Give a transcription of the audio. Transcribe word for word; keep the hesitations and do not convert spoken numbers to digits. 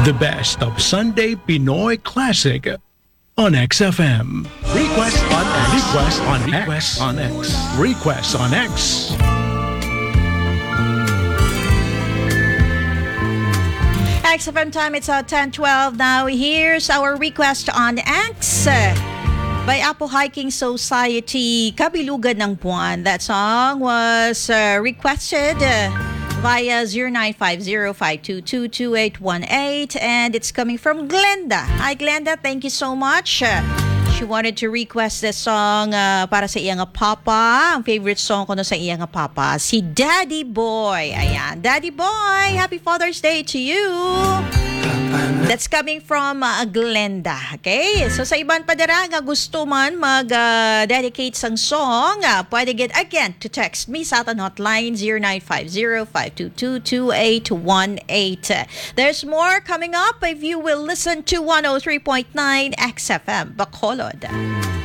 The best of Sunday Pinoy classic on X F M. Request on X. Request on Request on X. Request on X. X F M time, it's uh, ten twelve now. Here's our request on X by Apo Hiking Society, Kabilugan ng Buwan. That song was uh, requested uh, via zero nine five zero five two two two eight one eight, and it's coming from Glenda. Hi Glenda, thank you so much. Uh, she wanted to request this song uh, para sa iyang papa. Ang favorite song ko no sa iyang papa, si Daddy Boy. Ayan, Daddy Boy, happy Father's Day to you. That's coming from uh, Glenda. Okay? So sa ibang padara nga gusto man mag-dedicate uh, sang song, uh, pwede get again to text me sa ating hotline zero nine five zero five two two two eight one eight. There's more coming up if you will listen to one oh three point nine X F M Bacolod.